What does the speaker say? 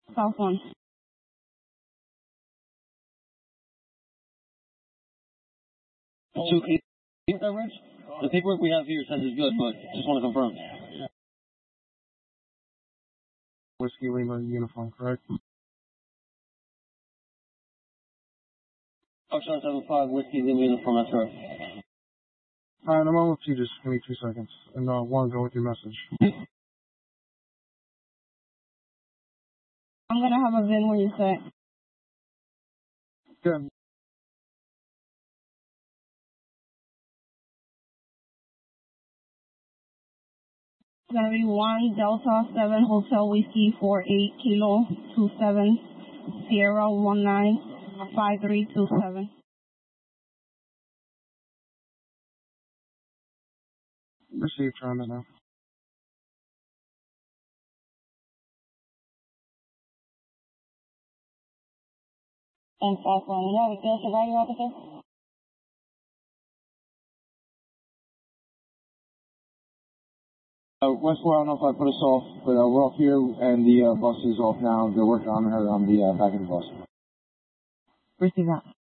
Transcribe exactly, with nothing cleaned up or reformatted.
South one. Two, can you get that, Rich? The paperwork we have here says it's good, but just want to confirm. Whiskey Lima uniform, correct? Ocean seven five, Whiskey Lima uniform, that's correct. Alright, I'm on with you, just give me two seconds. And I uh, want to go with your message. I'm going to have a V I N when you say it. Good. It's going to be one Delta seven Hotel Whiskey four eight Kilo two seven Sierra one nine five three two seven. Received, trying it now. And five one. You have a Delta value, officer? Uh, Westwell, I don't know if I put us off, but uh, we're off here, and the uh, bus is off now. They're working on her on the uh, back of the bus. Receive that.